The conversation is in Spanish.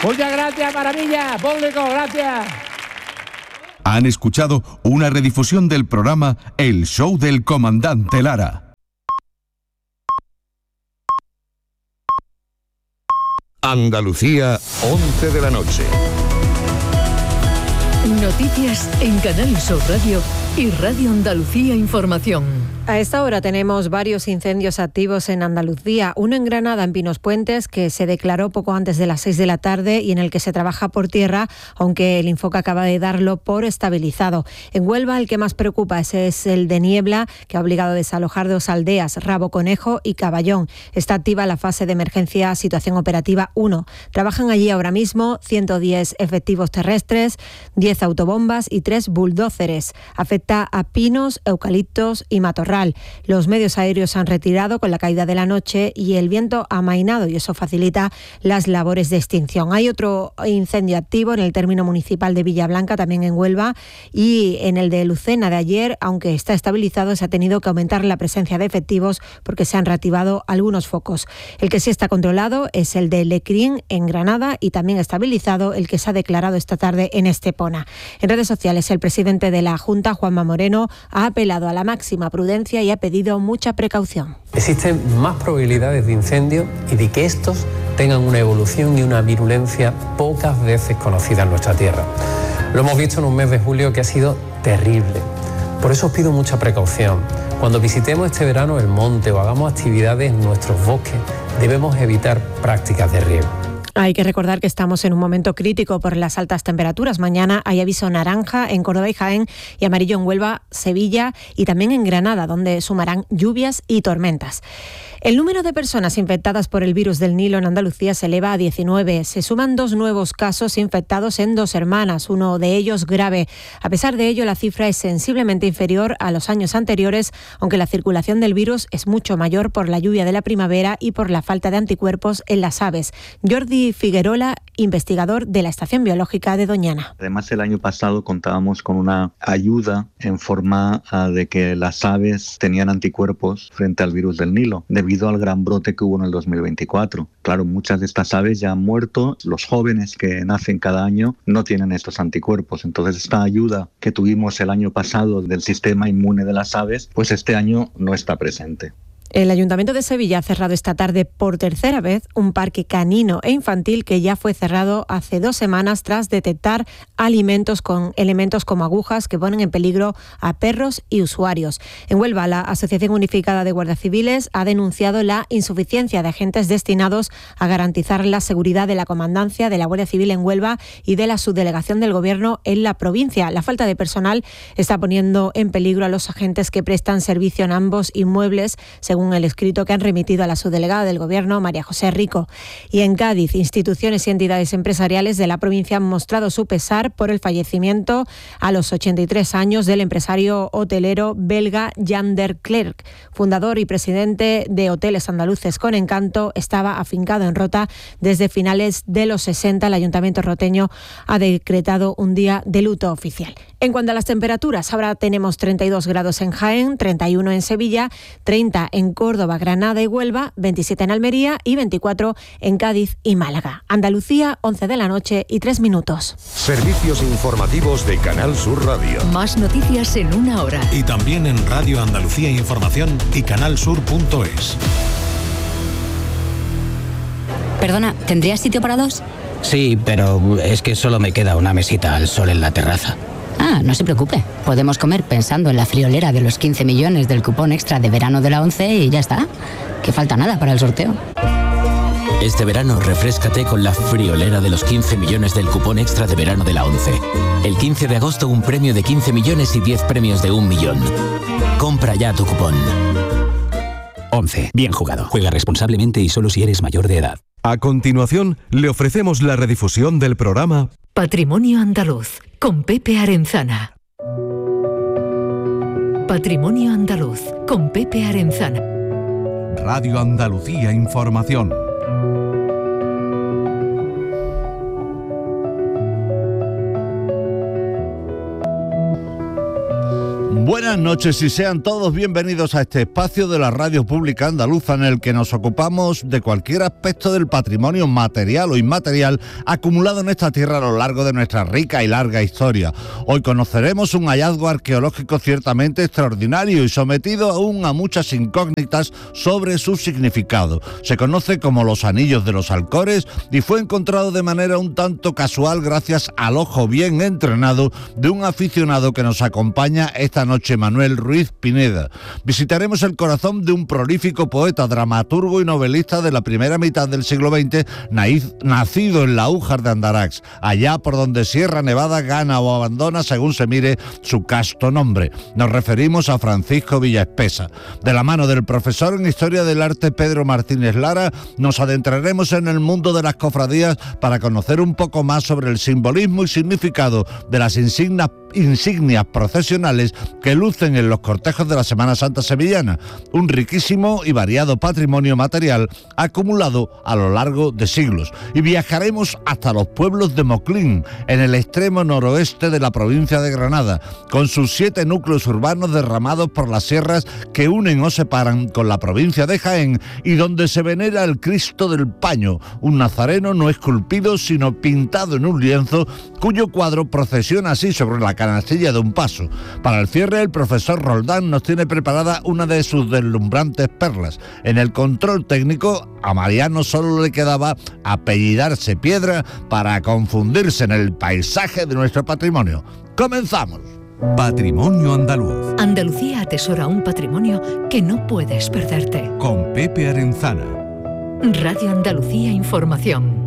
Muchas gracias, maravilla, público, gracias. Han escuchado una redifusión del programa El Show del Comandante Lara. Andalucía, 11 de la noche. Noticias en Canal Sur Radio y Radio Andalucía Información. A esta hora tenemos varios incendios activos en Andalucía. Uno en Granada, en Pinos Puentes, que se declaró poco antes de las 6 de la tarde y en el que se trabaja por tierra, aunque el Infoca acaba de darlo por estabilizado. En Huelva, el que más preocupa es el de Niebla, que ha obligado a desalojar 2 aldeas, Rabo Conejo y Caballón. Está activa la fase de emergencia Situación Operativa 1. Trabajan allí ahora mismo 110 efectivos terrestres, 10 autobombas y 3 bulldóceres. Afecta a pinos, eucaliptos y matorral. Los medios aéreos se han retirado con la caída de la noche y el viento ha amainado y eso facilita las labores de extinción. Hay otro incendio activo en el término municipal de Villablanca, también en Huelva, y en el de Lucena de ayer, aunque está estabilizado, se ha tenido que aumentar la presencia de efectivos porque se han reactivado algunos focos. El que sí está controlado es el de Lecrín en Granada y también estabilizado el que se ha declarado esta tarde en Estepona. En redes sociales, el presidente de la Junta, Juanma Moreno, ha apelado a la máxima prudencia y ha pedido mucha precaución. Existen más probabilidades de incendio y de que estos tengan una evolución y una virulencia pocas veces conocida en nuestra tierra. Lo hemos visto en un mes de julio que ha sido terrible. Por eso os pido mucha precaución. Cuando visitemos este verano el monte o hagamos actividades en nuestros bosques, debemos evitar prácticas de riego. Hay que recordar que estamos en un momento crítico por las altas temperaturas. Mañana hay aviso naranja en Córdoba y Jaén y amarillo en Huelva, Sevilla y también en Granada, donde sumarán lluvias y tormentas. El número de personas infectadas por el virus del Nilo en Andalucía se eleva a 19. Se suman 2 nuevos casos infectados en 2 hermanas, uno de ellos grave. A pesar de ello, la cifra es sensiblemente inferior a los años anteriores, aunque la circulación del virus es mucho mayor por la lluvia de la primavera y por la falta de anticuerpos en las aves. Jordi Figuerola, investigador de la Estación Biológica de Doñana. Además, el año pasado contábamos con una ayuda en forma de que las aves tenían anticuerpos frente al virus del Nilo, debido al gran brote que hubo en el 2024. Claro, muchas de estas aves ya han muerto, los jóvenes que nacen cada año no tienen estos anticuerpos. Entonces, esta ayuda que tuvimos el año pasado del sistema inmune de las aves, pues este año no está presente. El Ayuntamiento de Sevilla ha cerrado esta tarde por tercera vez un parque canino e infantil que ya fue cerrado hace 2 semanas tras detectar alimentos con elementos como agujas que ponen en peligro a perros y usuarios. En Huelva, la Asociación Unificada de Guardias Civiles ha denunciado la insuficiencia de agentes destinados a garantizar la seguridad de la comandancia de la Guardia Civil en Huelva y de la subdelegación del Gobierno en la provincia. La falta de personal está poniendo en peligro a los agentes que prestan servicio en ambos inmuebles, según el escrito que han remitido a la subdelegada del Gobierno, María José Rico. Y en Cádiz, instituciones y entidades empresariales de la provincia han mostrado su pesar por el fallecimiento a los 83 años del empresario hotelero belga Jan der Klerk, fundador y presidente de Hoteles Andaluces con Encanto. Estaba afincado en Rota desde finales de los 60. El Ayuntamiento roteño ha decretado un día de luto oficial. En cuanto a las temperaturas, ahora tenemos 32 grados en Jaén, 31 en Sevilla, 30 en Córdoba, Granada y Huelva, 27 en Almería y 24 en Cádiz y Málaga. Andalucía, 11 de la noche y 3 minutos. Servicios informativos de Canal Sur Radio. Más noticias en 1 hora. Y también en Radio Andalucía Información y canalsur.es. Perdona, ¿tendrías sitio para 2? Sí, pero es que solo me queda una mesita al sol en la terraza. Ah, no se preocupe. Podemos comer pensando en la friolera de los 15 millones del cupón extra de verano de la ONCE y ya está. Que falta nada para el sorteo. Este verano refréscate con la friolera de los 15 millones del cupón extra de verano de la ONCE. El 15 de agosto un premio de 15 millones y 10 premios de 1 millón. Compra ya tu cupón. ONCE. Bien jugado. Juega responsablemente y solo si eres mayor de edad. A continuación, le ofrecemos la redifusión del programa Patrimonio Andaluz, con Pepe Arenzana. Patrimonio Andaluz, con Pepe Arenzana. Radio Andalucía Información. Buenas noches y sean todos bienvenidos a este espacio de la Radio Pública Andaluza en el que nos ocupamos de cualquier aspecto del patrimonio material o inmaterial acumulado en esta tierra a lo largo de nuestra rica y larga historia. Hoy conoceremos un hallazgo arqueológico ciertamente extraordinario y sometido aún a muchas incógnitas sobre su significado. Se conoce como los Anillos de los Alcores y fue encontrado de manera un tanto casual gracias al ojo bien entrenado de un aficionado que nos acompaña esta noche, Manuel Ruiz Pineda. Visitaremos el corazón de un prolífico poeta, dramaturgo y novelista de la primera mitad del siglo XX, nacido en Laújar de Andarax, allá por donde Sierra Nevada gana o abandona según se mire su casto nombre. Nos referimos a Francisco Villaespesa. De la mano del profesor en Historia del Arte Pedro Martínez Lara, nos adentraremos en el mundo de las cofradías para conocer un poco más sobre el simbolismo y significado de las insignias procesionales que lucen en los cortejos de la Semana Santa sevillana, un riquísimo y variado patrimonio material acumulado a lo largo de siglos. Y viajaremos hasta los pueblos de Moclín, en el extremo noroeste de la provincia de Granada, con sus 7 núcleos urbanos derramados por las sierras que unen o separan con la provincia de Jaén, y donde se venera el Cristo del Paño, un nazareno no esculpido sino pintado en un lienzo, cuyo cuadro procesiona así sobre la canastilla de un paso. Para el cierre, el profesor Roldán nos tiene preparada una de sus deslumbrantes perlas. En el control técnico, a Mariano solo le quedaba apellidarse Piedra para confundirse en el paisaje de nuestro patrimonio. ¡Comenzamos! Patrimonio andaluz. Andalucía atesora un patrimonio que no puedes perderte. Con Pepe Arenzana. Radio Andalucía Información.